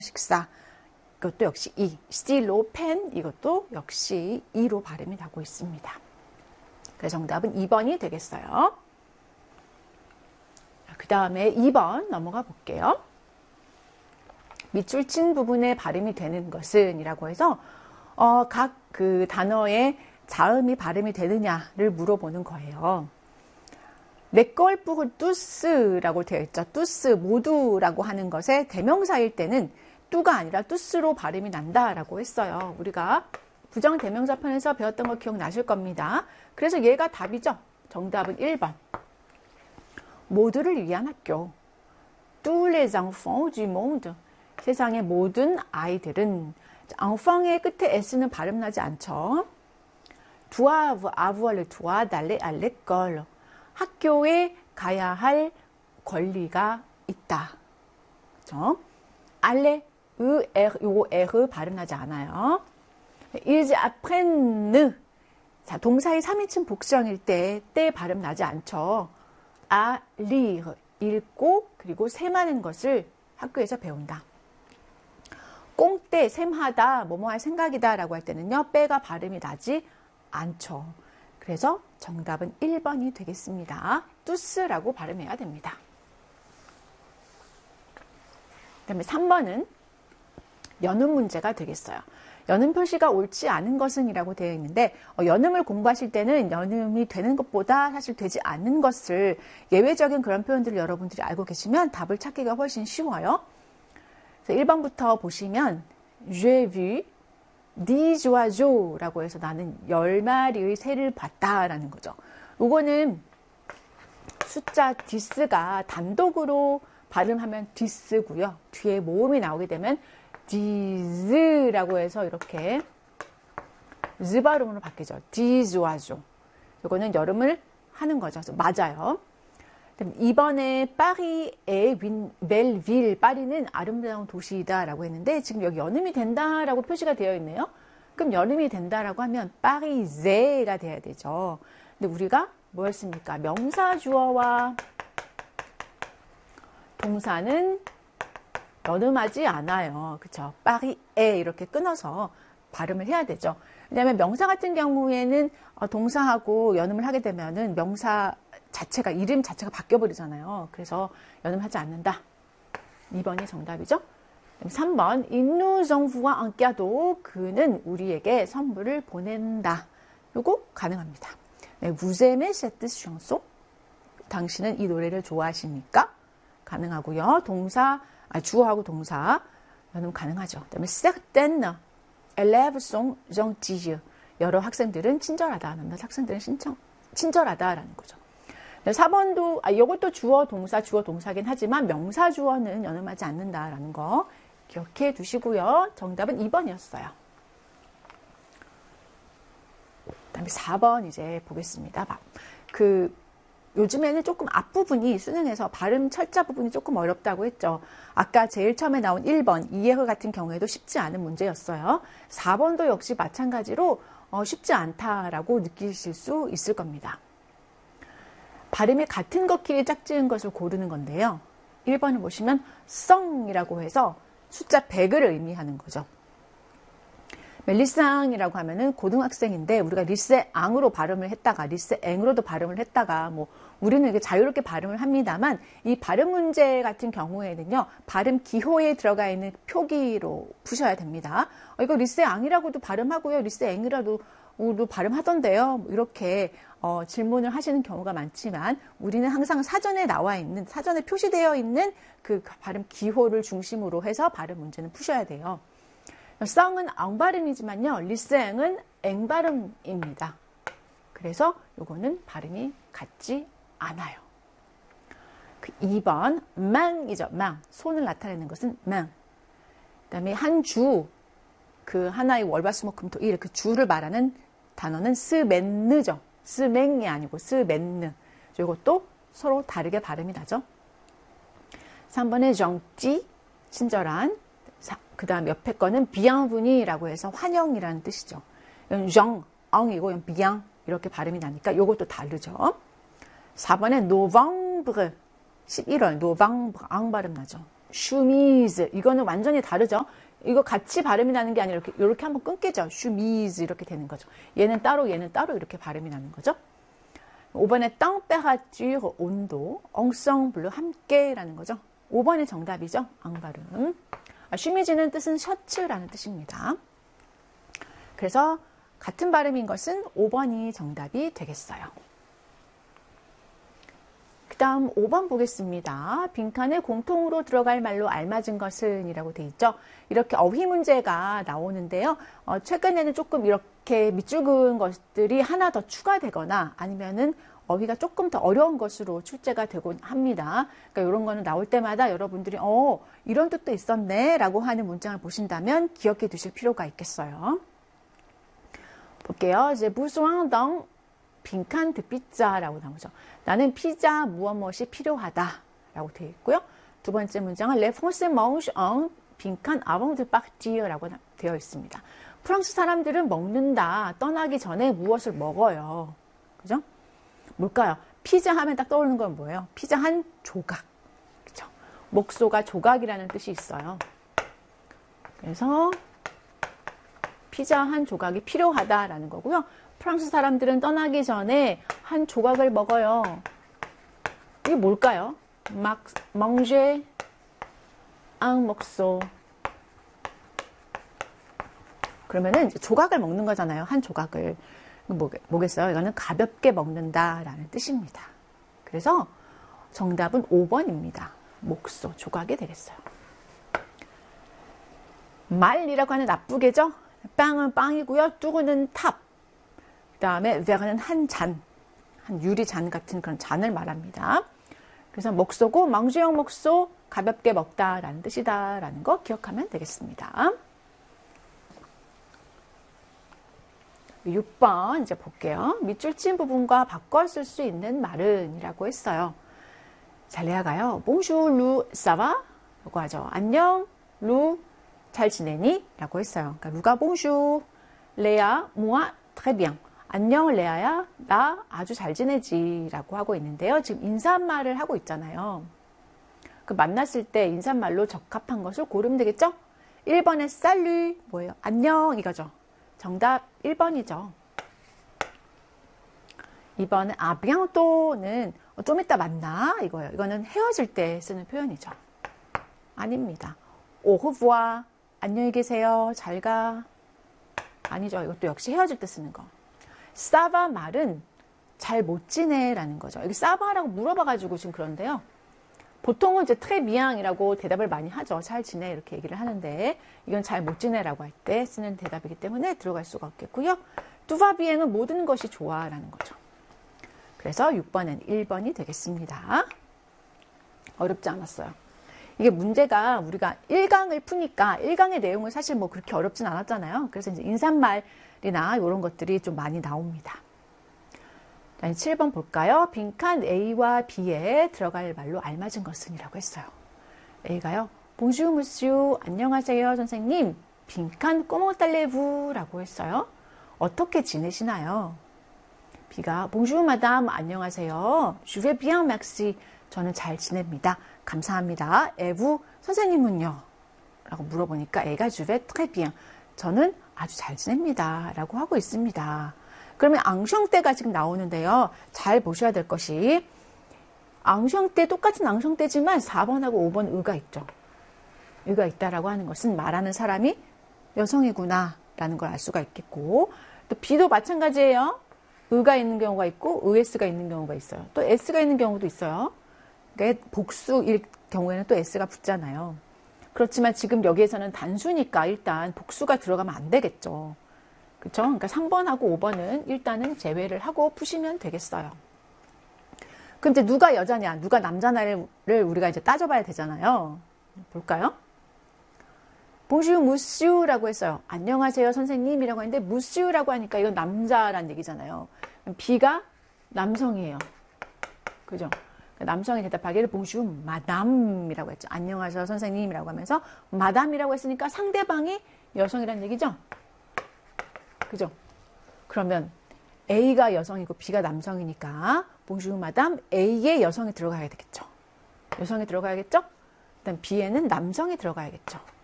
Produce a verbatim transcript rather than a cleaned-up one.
식사. 이것도 역시 이. 스틸로, 펜. 이것도 역시 이로 발음이 나고 있습니다. 그래서 정답은 이 번이 되겠어요. 그 다음에 이 번 넘어가 볼게요. 밑줄 친 부분에 발음이 되는 것은 이라고 해서 어, 각 그 단어의 자음이 발음이 되느냐를 물어보는 거예요. 레꼴뿌 뚜스라고 되어 있죠. 뚜스, 모두라고 하는 것의 대명사일 때는 뚜가 아니라 뚜스로 발음이 난다라고 했어요. 우리가 부정대명사 편에서 배웠던 거 기억나실 겁니다. 그래서 얘가 답이죠. 정답은 일 번. 모두를 위한 학교. Tous les enfants du monde. 세상의 모든 아이들은. enfant의 끝에 s는 발음 나지 않죠. doivent avoir le droit d'aller à l'école. 학교에 가야 할 권리가 있다. 그렇죠? aller, e, r, 요 r 발음 나지 않아요. ils apprennent. 자, 동사의 삼 인칭 복수형일 때, 때 발음 나지 않죠. à lire, 읽고 그리고 셈하는 것을 학교에서 배운다. 꽁때, 셈하다, 뭐뭐 할 생각이다 라고 할 때는요, 빼가 발음이 나지 않죠. 그래서 정답은 일 번이 되겠습니다. 뚜스라고 발음해야 됩니다. 그 다음에 삼 번은 연음 문제가 되겠어요. 연음 표시가 옳지 않은 것은 이라고 되어 있는데 어, 연음을 공부하실 때는 연음이 되는 것보다 사실 되지 않는 것을 예외적인 그런 표현들을 여러분들이 알고 계시면 답을 찾기가 훨씬 쉬워요. 그래서 일 번부터 보시면 J'ai vu dix oiseaux 라고 해서 나는 열 마리의 새를 봤다라는 거죠. 요거는 숫자 디스가 단독으로 발음하면 디스고요. 뒤에 모음이 나오게 되면 디즈라고 해서 이렇게 즈 발음으로 바뀌죠. dix oiseaux. 요거는 여름을 하는 거죠. 그래서 맞아요. 이번에 파리의 벨빌, 파리는 아름다운 도시이다 라고 했는데 지금 여기 연음이 된다 라고 표시가 되어 있네요. 그럼 연음이 된다 라고 하면 파리제가 돼야 되죠. 근데 우리가 뭐였습니까? 명사 주어와 동사는 연음하지 않아요. 그쵸? 파리에 이렇게 끊어서 발음을 해야 되죠. 왜냐하면 명사 같은 경우에는 동사하고 연음을 하게 되면은 명사 자체가, 이름 자체가 바뀌어버리잖아요. 그래서 연음하지 않는다. 이 번이 정답이죠. 삼 번, Il nous envoie un cadeau. 그는 우리에게 선물을 보낸다. 요거 가능합니다. 네, Vous aimez cette chanson? 당신은 이 노래를 좋아하십니까? 가능하고요. 동사, 아, 주어하고 동사 연음 가능하죠. 그다음에 certaines élèves sont gentils. 여러 학생들은 친절하다. 몇몇 학생들은 신청, 친절하다라는 거죠. 사 번도, 아, 이것도 주어, 동사, 주어, 동사긴 하지만 명사 주어는 연음하지 않는다라는 거 기억해 두시고요. 정답은 이 번이었어요. 그 다음에 사 번 이제 보겠습니다. 그, 요즘에는 조금 앞부분이 수능에서 발음 철자 부분이 조금 어렵다고 했죠. 아까 제일 처음에 나온 일 번, 이해허 같은 경우에도 쉽지 않은 문제였어요. 사 번도 역시 마찬가지로 어, 쉽지 않다라고 느끼실 수 있을 겁니다. 발음이 같은 것끼리 짝지은 것을 고르는 건데요. 일 번을 보시면 썽이라고 해서 숫자 백을 의미하는 거죠. 리쌍이라고 하면은 고등학생인데 우리가 리세앙으로 발음을 했다가 리세앵으로도 발음을 했다가 뭐 우리는 이렇게 자유롭게 발음을 합니다만 이 발음 문제 같은 경우에는요. 발음 기호에 들어가 있는 표기로 푸셔야 됩니다. 어, 이거 리세앙이라고도 발음하고요. 리세앵이라도 발음하던데요. 이렇게 어, 질문을 하시는 경우가 많지만 우리는 항상 사전에 나와 있는, 사전에 표시되어 있는 그 발음 기호를 중심으로 해서 발음 문제는 푸셔야 돼요. 썽은 앙 발음이지만요. 리쌩은 앵 발음입니다. 그래서 요거는 발음이 같지 않아요. 그 이 번 망이죠. 망. 손을 나타내는 것은 망. 그 다음에 한 주, 그 하나의 월화수목금토일 그 주를 말하는 단어는 스맨느죠. 스맹이 아니고 스맨느. 이것도 서로 다르게 발음이 나죠. 삼 번에 정찌, 친절한. 그 다음 옆에 거는 비앙분이라고 해서 환영이라는 뜻이죠. 정, 엉이고 비앙 이렇게 발음이 나니까 이것도 다르죠. 사 번에 노방브르, 십일 월 노방브르, 앙 발음 나죠. chemise. 이거는 완전히 다르죠. 이거 같이 발음이 나는 게 아니라 이렇게, 이렇게 한번 끊기죠. chemise 이렇게 되는 거죠. 얘는 따로 얘는 따로 이렇게 발음이 나는 거죠. 오 번에 température, 온도, ensemble, 함께라는 거죠. 오 번이 정답이죠. 앙 발음. 아, chemis는 뜻은 셔츠라는 뜻입니다. 그래서 같은 발음인 것은 오 번이 정답이 되겠어요. 그 다음 오 번 보겠습니다. 빈칸에 공통으로 들어갈 말로 알맞은 것은 이라고 돼 있죠. 이렇게 어휘 문제가 나오는데요. 어, 최근에는 조금 이렇게 밑줄 것들이 하나 더 추가되거나 아니면은 어휘가 조금 더 어려운 것으로 출제가 되곤 합니다. 그러니까 이런 거는 나올 때마다 여러분들이 어 이런 뜻도 있었네 라고 하는 문장을 보신다면 기억해 두실 필요가 있겠어요. 볼게요. 이제 besoin d'un 빈칸 드 피자라고 나오죠. 나는 피자 무엇 무엇이 필요하다 라고 되어 있고요. 두 번째 문장은 Les Français mangent un 빈칸 avant de partir 라고 되어 있습니다. 프랑스 사람들은 먹는다. 떠나기 전에 무엇을 먹어요. 그죠? 뭘까요? 피자 하면 딱 떠오르는 건 뭐예요? 피자 한 조각. 그죠? 목소가 조각이라는 뜻이 있어요. 그래서 피자 한 조각이 필요하다라는 거고요. 프랑스 사람들은 떠나기 전에 한 조각을 먹어요. 이게 뭘까요? 막 manger un morceau. 그러면은 이제 조각을 먹는 거잖아요. 한 조각을. 뭐, 뭐겠어요? 이거는 가볍게 먹는다라는 뜻입니다. 그래서 정답은 오 번입니다. 목소, 조각이 되겠어요. 말이라고 하는 나쁘게죠? 빵은 빵이고요. 뚜구는 탑. 그 다음에 베르는 한 잔, 한 유리잔 같은 그런 잔을 말합니다. 그래서 목소고 망주형 목소, 가볍게 먹다라는 뜻이다라는 거 기억하면 되겠습니다. 육 번 이제 볼게요. 밑줄 친 부분과 바꿔 쓸 수 있는 말은 이라고 했어요. 자, 레아가요. Bonjour, Lou, ça va? 라고 하죠. 안녕, 루, 잘 지내니? 라고 했어요. 그러니까 루가 Bonjour, 레아, moi, très bien. 안녕, 레아야. 나 아주 잘 지내지. 라고 하고 있는데요. 지금 인사말을 하고 있잖아요. 그 만났을 때 인사말로 적합한 것을 고르면 되겠죠? 일 번에 salut, 뭐예요? 안녕, 이거죠. 정답 일 번이죠. 이 번은 아, bientôt는 좀 이따 만나 이거예요. 이거는 헤어질 때 쓰는 표현이죠. 아닙니다. au revoir, 안녕히 계세요, 잘 가. 아니죠. 이것도 역시 헤어질 때 쓰는 거. ça va 말은 잘 못 지내라는 거죠. 여기 ça va라고 물어봐가지고 지금 그런데요. 보통은 이제 très bien이라고 대답을 많이 하죠. 잘 지내 이렇게 얘기를 하는데 이건 잘 못 지내라고 할 때 쓰는 대답이기 때문에 들어갈 수가 없겠고요. tout va bien은 모든 것이 좋아라는 거죠. 그래서 육 번은 일 번이 되겠습니다. 어렵지 않았어요. 이게 문제가 우리가 일 강을 푸니까 일 강의 내용은 사실 뭐 그렇게 어렵진 않았잖아요. 그래서 이제 인사말이나 이런 것들이 좀 많이 나옵니다. 칠 번 볼까요? 빈칸 A와 B에 들어갈 말로 알맞은 것은 이라고 했어요. A가요. Bonjour, monsieur. 안녕하세요, 선생님. 빈칸 comment allez-vous? 라고 했어요. 어떻게 지내시나요? B가 Bonjour, madame. 안녕하세요. Je vais bien, merci. 저는 잘 지냅니다. 감사합니다. Et vous? 선생님은요? 라고 물어보니까 A가 Je vais très bien. 저는 아주 잘 지냅니다. 라고 하고 있습니다. 그러면 앙셩때가 지금 나오는데요. 잘 보셔야 될 것이 앙셩때 똑같은 앙셩때지만 사 번하고 오 번 의가 있죠. 의가 있다라고 하는 것은 말하는 사람이 여성이구나 라는 걸 알 수가 있겠고 또 B도 마찬가지예요. 의가 있는 경우가 있고 의에스가 있는 경우가 있어요. 또 S가 있는 경우도 있어요. 그러니까 복수일 경우에는 또 S가 붙잖아요. 그렇지만 지금 여기에서는 단수니까 일단 복수가 들어가면 안 되겠죠. 그렇죠? 그러니까 삼 번하고 오 번은 일단은 제외를 하고 푸시면 되겠어요. 그럼 이제 누가 여자냐, 누가 남자냐를 우리가 이제 따져봐야 되잖아요. 볼까요? Bonjour, monsieur라고 했어요. 안녕하세요, 선생님이라고 했는데 monsieur라고 하니까 이건 남자란 얘기잖아요. B가 남성이에요. 그죠? 남성이 대답하기를 Bonjour, madame이라고 했죠. 안녕하세요, 선생님이라고 하면서 madame이라고 했으니까 상대방이 여성이란 얘기죠. 그죠? 그러면 A가 여성이고 B가 남성이니까 Bonjour madame, A의 여성이 들어가야 되겠죠. 여성이 들어가야겠죠? 일단 B에는 남성이 들어가야겠죠.